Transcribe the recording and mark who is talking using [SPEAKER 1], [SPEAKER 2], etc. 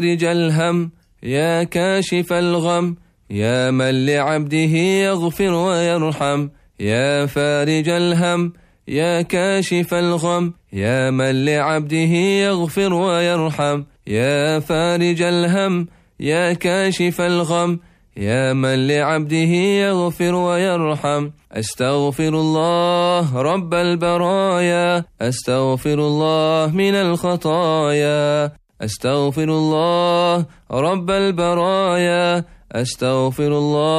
[SPEAKER 1] فارج الهم يا كاشف الغم يا من لعبده يغفر ويرحم يا فارج الهم يا كاشف الغم يا من لعبده يغفر ويرحم يا فارج الهم يا كاشف الغم يا من لعبده يغفر ويرحم أستغفر الله رب البرايا أستغفر الله من الخطايا أستغفر الله رب البرايا أستغفر الله